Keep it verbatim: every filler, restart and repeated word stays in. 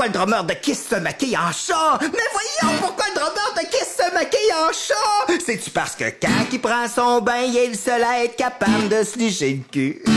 pourquoi le drummer de Kiss se maquille en chat? Mais voyons, pourquoi le drummer de Kiss se maquille en chat? C'est-tu parce que quand il prend son bain, il est le seul à être capable de se licher le cul?